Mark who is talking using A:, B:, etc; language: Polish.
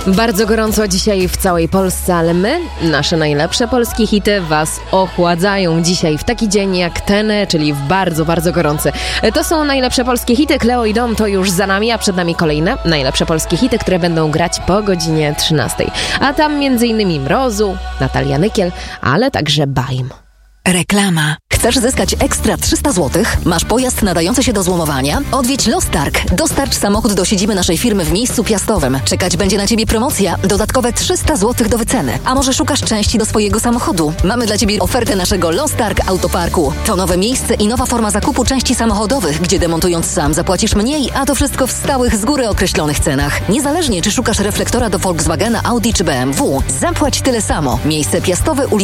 A: Bardzo gorąco dzisiaj w całej Polsce, ale my, nasze najlepsze polskie hity was ochładzają dzisiaj w taki dzień jak ten, czyli w bardzo, bardzo gorący. To są najlepsze polskie hity. Kleo i Dom to już za nami, a przed nami kolejne najlepsze polskie hity, które będą grać po godzinie 13. A tam m.in. Mrozu, Natalia Nykiel, ale także Baim.
B: Reklama. Chcesz zyskać ekstra 300 zł? Masz pojazd nadający się do złomowania? Odwiedź Lostarg. Dostarcz samochód do siedziby naszej firmy w miejscu piastowym. Czekać będzie na Ciebie promocja. Dodatkowe 300 zł do wyceny. A może szukasz części do swojego samochodu? Mamy dla Ciebie ofertę naszego Lostarg Autoparku. To nowe miejsce i nowa forma zakupu części samochodowych, gdzie demontując sam zapłacisz mniej, a to wszystko w stałych, z góry określonych cenach. Niezależnie czy szukasz reflektora do Volkswagena, Audi czy BMW, zapłać tyle samo. Miejsce piastowe, ulica